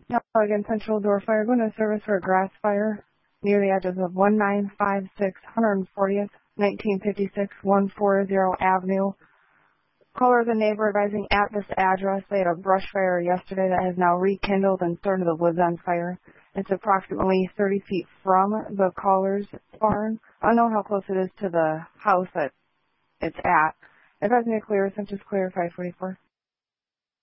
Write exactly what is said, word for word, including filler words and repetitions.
Now, again, Central Door Fire going to service for a grass fire near the edges of one nine five six one fortieth, nineteen fifty-six, one forty Avenue. Caller is a neighbor advising at this address they had a brush fire yesterday that has now rekindled and started the woods on fire. It's approximately thirty feet from the caller's barn. I don't know how close it is to the house that it's at. If that's clear, just clear five forty-four.